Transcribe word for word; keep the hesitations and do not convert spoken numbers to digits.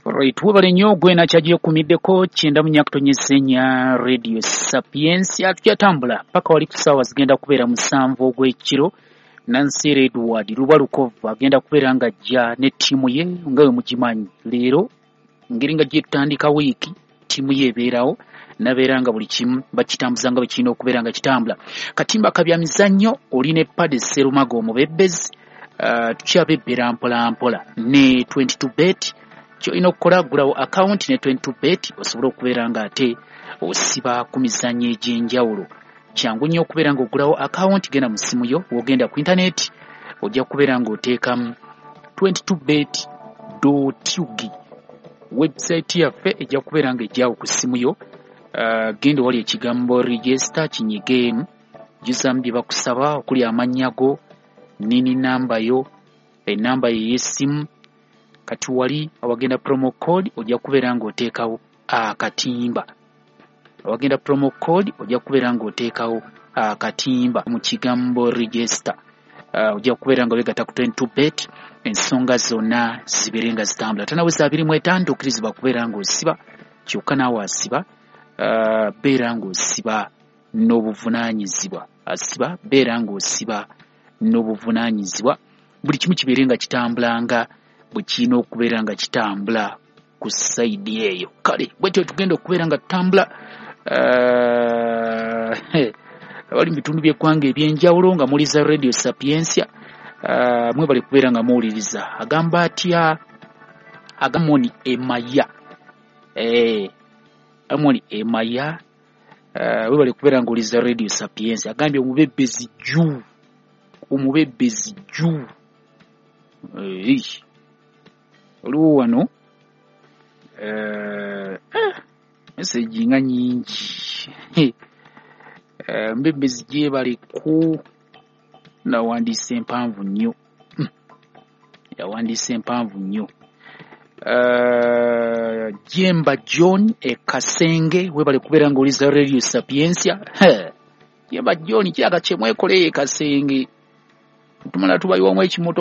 Right, webale nnyo gwena kyagiye kumiddeko kyenda mu nyakutonyesenya Radio Sapiens atujatambula paka wali kusaawa zigenda kubeera musanvu ogw'ekiro. Nancy Edward Lubalukov agenda kubeera nga ajja ne ttiimu ye nga we mugimanyi. Leero ngeri nga gye tutandika wiiki ttiimu ye ebeerawo nabeera nga buli kimu bakitambuza nga bwe kirina okubeera nga kitambula. Katimba kabya mizannyo oli ne Paddy Sserumago omubebbezi uh, tukyabebbera mpola mpola ne twenty-two bet kyolina okukola gulawo account ne twenty-two bet osobola okubeera nga ate osiba ku mizannyo egy'enjawulo. Kyangu nnyo okubeera nga ogulawo account genda mu ssimu yo wogenda ku internet ojja kubeera nga oteekamu twenty-two bet dot u g website yaffe ejja kubeera nga ejjaawo ku ssimu yo. Uh, genda wali ekigambo register kinyigeemu jjuzamu bye bakusaba okuli amannya go nini namba yo enamba yo y'essimu. Kati wali awagenda promo code ojja kubeera nga oteekawo akatimba awagenda promo code ojja kubeera nga oteekawo akatimba mu kigambo register. Uh, ojja kubeera nga wegatta ku twenty-two bet ensonga zonna zibeere nga zitambula. Tanaweza abiri mu etaano tukkirizibwa kubeera nga osiba kyokka naawe asiba uh, beera nga osiba n'obuvunaanyizibwa asiba beera nga osiba n'obuvunaanyizibwa buli kimu kibeere nga kitambulanga bwe kirina okubeera nga kitambula ku sayidi eyo. Kale bwetyo tugenda okubeera nga tutambula abali mu bitundu by'eggwanga ebyenjawulo nga muliza Radio Sapiensia. Uh, mwebale kubeera nga muwuliriza agamba atya agamoni emaya eh amoni emaya uh, webale kubeera nga uliza Radio Sapiensia agambye omubebbezi jju omubebbezi jju eh oluwo wano uh, message nga nyingi uh, mbebezi gyebale ku nawandiise empanvu nnyo yawandiise empanvu nnyo uh, Jemba John e Kasenge webale kubeera nga oliza Radio Sapiensia. Jemba John kyaga kyemwekole e Kasenge tumala tubayiwamu ekimoto